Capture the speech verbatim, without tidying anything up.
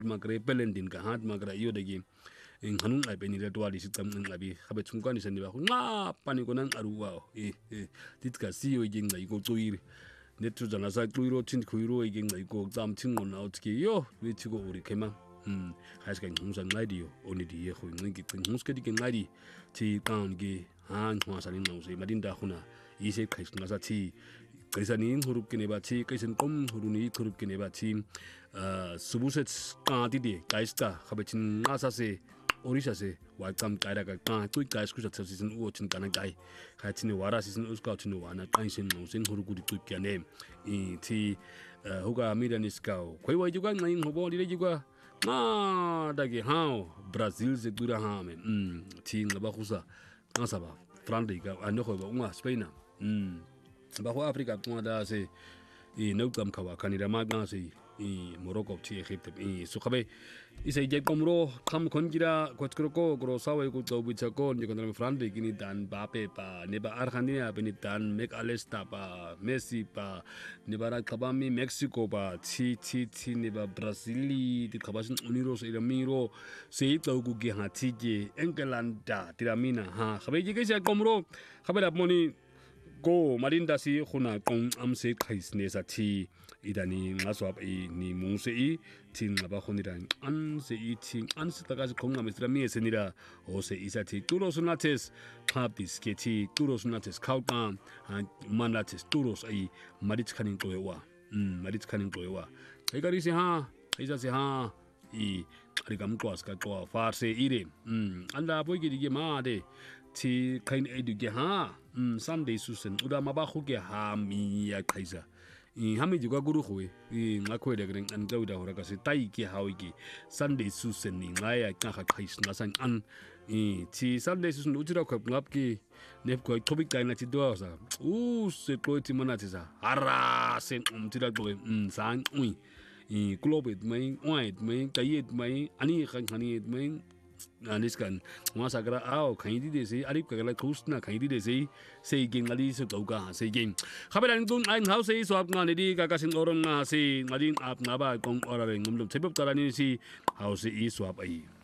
magre pelendin ka hat magra iyo dagi in hanun ai beni redwa di sitam ng labi khabe chungkani san ba nga pani ko nang aruwa e titka siyo iging ngai ko tuir netu jana sa tuiro tin kuiro iging ngai ko jam tin on out ki yo we tigo uri kema 음 하스가 공산 라디오 오니디 예호 ngi kin huske di ngadi ti kan gi han hwa sa ning nose madinda khuna ise khais ngasa ti kaisani hurup kine ba ti kaisen kom huruni hurup kine ba ti subuset ka ti de kaista khabechin ngasa se orisha se wa kam kaira ka ka tu kais ku sa season u tin kana kai khaitini wara season uska tin wana kaisen nose huruku di tu kyane i ti huga midaniskao khoi wa juga ngai hobo di juga ma dagi hao Brazil ze dura hame um ti ngaba khusa ngasa ba frande ga ando ko ba unga Spain um ba ho Africa tuma da se i no kam khawa kanira ma ga se i Morocco ti Egypt i su khabe isai je komro kham khongira kotkro gro sawe ko to bu chako ni kon frande gini dan ba pe pa ne ba Argentina beni dan mek alesta pa Messi pa ne bara kabami Mexico ba ti ti ti ne ba Brazili di kabasin uniros ila miro se to gu gi ha ti je England da tiramina ha khabe ji ke se komro khabe da moni go marinda si khuna kong amse khais ne sa ti idani ngaswap i ni mungse i tin ngaba khoniran an se i tin an se taga konga misra mi esenira o se isati turos nates papis keti turos nates kauta manates turos ai marit khanin toewa um marit khanin toewa egari se ha isa se ha i arigam twas ka to farse ire um anda boy gi ma de ti kain edu ge ha um sunday susan uda maba khu ge ha mi ya khaisa i hami juga guru khoi i ngakho de greng an dauda hora ka se tai ki hawi ki sunday susan ni ngaya ka kha khais na san an i ti sunday susan ujira khop ngap ki nep ko topic kai na ti do sa u se ko ti mana ti sa ara sen um ti da do um san ui i globet mai wide mai kayet mai ani khan khani mai aniskan masa gra ao khaidi de se arip ka la khusna khaidi de se se geng ali se toga se geng khabelan tun ain house se swap nga ne di ka ka sin oron nga se ngading ap nga ba kong orare ngumlum thebap tarani si house i swap ai